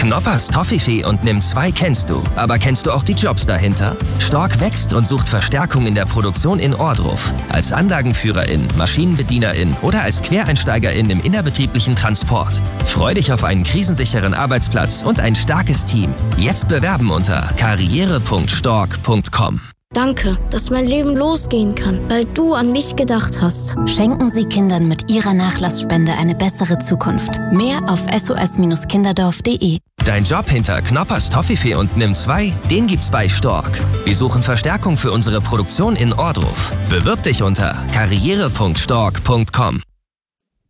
Knoppers Toffifee und Nimm2 kennst du. Aber kennst du auch die Jobs dahinter? Stork wächst und sucht Verstärkung in der Produktion in Ohrdruf. Als Anlagenführerin, Maschinenbedienerin oder als Quereinsteigerin im innerbetrieblichen Transport. Freu dich auf einen krisensicheren Arbeitsplatz und ein starkes Team. Jetzt bewerben unter karriere.stork.com. Danke, dass mein Leben losgehen kann, weil du an mich gedacht hast. Schenken Sie Kindern mit Ihrer Nachlassspende eine bessere Zukunft. Mehr auf sos-kinderdorf.de. Dein Job hinter Knoppers Toffifee und Nimm2, den gibt's bei Stork. Wir suchen Verstärkung für unsere Produktion in Ohrdruf. Bewirb dich unter karriere.stork.com.